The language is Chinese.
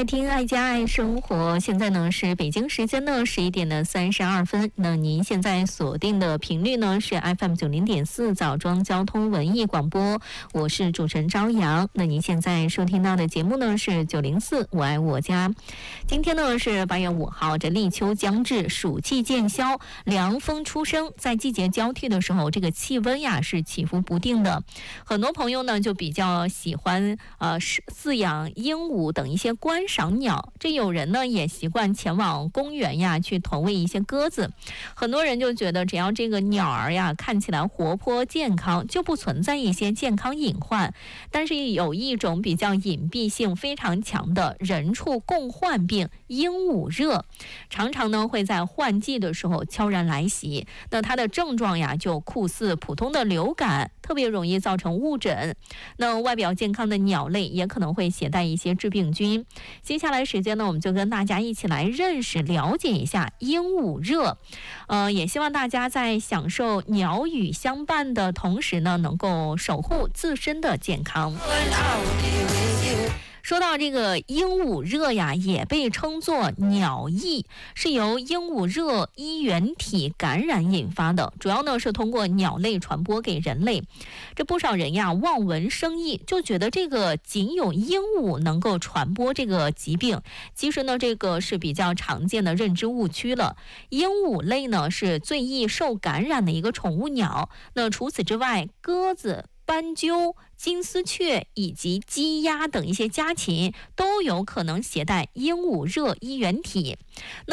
爱听爱家爱生活，现在呢是北京时间的11点32分。那您现在锁定的频率呢是 FM 90.4枣庄交通文艺广播，我是主持人朝阳。那您现在收听到的节目呢是904我爱我家。今天呢是8月5号，这立秋将至，暑气渐消，凉风初生。在季节交替的时候，这个气温呀是起伏不定的。很多朋友呢就比较喜欢饲养鹦鹉等一些观赏鸟，这有人呢也习惯前往公园呀去投喂一些鸽子。很多人就觉得只要这个鸟儿呀看起来活泼健康，就不存在一些健康隐患。但是有一种比较隐蔽性非常强的人畜共患病——鹦鹉热，常常呢会在换季的时候悄然来袭。那它的症状呀就酷似普通的流感，特别容易造成误诊。那外表健康的鸟类也可能会携带一些致病菌。接下来时间呢，我们就跟大家一起来认识了解一下鹦鹉热。也希望大家在享受鸟语相伴的同时呢，能够守护自身的健康。说到这个鹦鹉热呀，也被称作鸟疫，是由鹦鹉热衣原体感染引发的，主要呢是通过鸟类传播给人类。这不少人呀望文生义，就觉得这个仅有鹦鹉能够传播这个疾病。其实呢，这个是比较常见的认知误区了。鹦鹉类呢是最易受感染的一个宠物鸟。那除此之外，鸽子、斑鸠、金丝雀以及鸡鸭等一些家禽都有可能携带鹦鹉热衣原体。